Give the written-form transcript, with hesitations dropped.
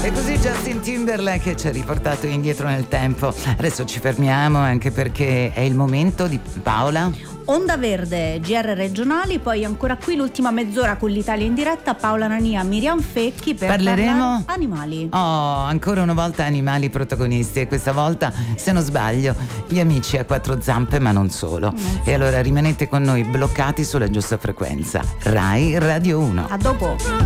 E così Justin Timberlake ci ha riportato indietro nel tempo. Adesso ci fermiamo anche perché è il momento di Paola. Onda Verde, GR regionali, poi ancora qui l'ultima mezz'ora con l'Italia in diretta, Paola Nania, Miriam Fecchi per Parleremo animali. Oh, ancora una volta animali protagonisti e questa volta, se non sbaglio, gli amici a quattro zampe ma non solo. E allora rimanete con noi bloccati sulla giusta frequenza. Rai Radio 1. A dopo.